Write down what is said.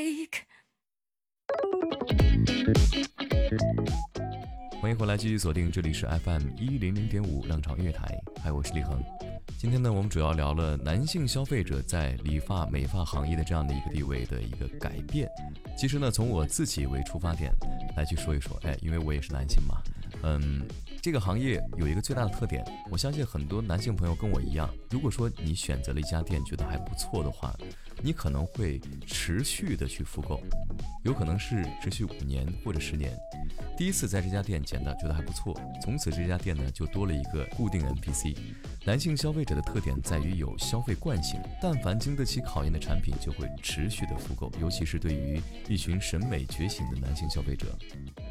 欢迎回来，继续锁定这里是 FM100.5 浪潮音乐台，嗨，我是立恒。今天呢，我们主要聊了男性消费者在理发美发行业的这样的一个地位的一个改变。其实呢，从我自己为出发点来去说一说，因为我也是男性嘛，这个行业有一个最大的特点，我相信很多男性朋友跟我一样，如果说你选择了一家店觉得还不错的话，你可能会持续的去复购，有可能是持续5年或者10年。第一次在这家店剪的觉得还不错，从此这家店呢就多了一个固定 NPC。 男性消费者的特点在于有消费惯性，但凡经得起考验的产品就会持续的复购，尤其是对于一群审美觉醒的男性消费者。